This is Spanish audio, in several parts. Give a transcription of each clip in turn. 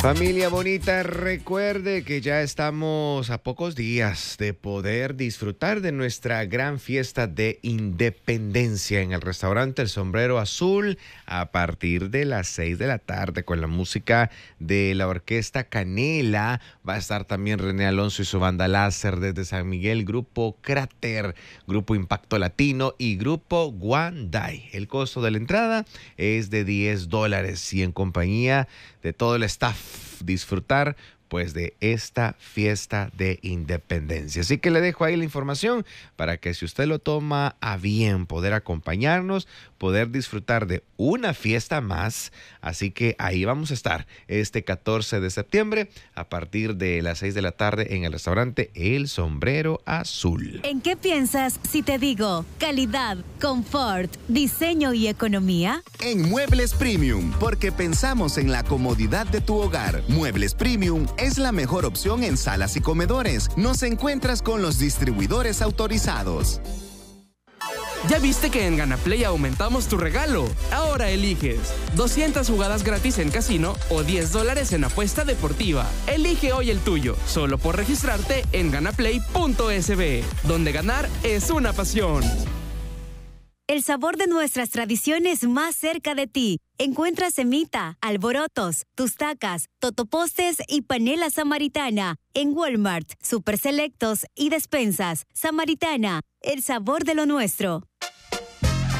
Familia bonita, recuerde que ya estamos a pocos días de poder disfrutar de nuestra gran fiesta de independencia en el restaurante El Sombrero Azul a partir de las 6 de la tarde con la música de la orquesta Canela. Va a estar también René Alonso y su banda láser desde San Miguel, Grupo Cráter, Grupo Impacto Latino y Grupo Guanday. El costo de la entrada es de $10 y en compañía de todo el staff disfrutar pues de esta fiesta de independencia. Así que le dejo ahí la información para que si usted lo toma a bien poder acompañarnos, poder disfrutar de una fiesta más. Así que ahí vamos a estar este 14 de septiembre a partir de las 6 de la tarde en el restaurante El Sombrero Azul. ¿En qué piensas si te digo calidad, confort, diseño y economía? En Muebles Premium, porque pensamos en la comodidad de tu hogar. Muebles Premium es la mejor opción en salas y comedores. Nos encuentras con los distribuidores autorizados. ¿Ya viste que en GanaPlay aumentamos tu regalo? Ahora eliges 200 jugadas gratis en casino o $10 en apuesta deportiva. Elige hoy el tuyo, solo por registrarte en ganaplay.sb, donde ganar es una pasión. El sabor de nuestras tradiciones más cerca de ti. Encuentra semita, alborotos, tustacas, totopostes y panela samaritana en Walmart, Super Selectos y Despensas. Samaritana, el sabor de lo nuestro.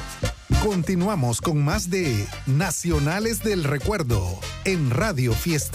Continuamos con más de Nacionales del Recuerdo en Radio Fiesta.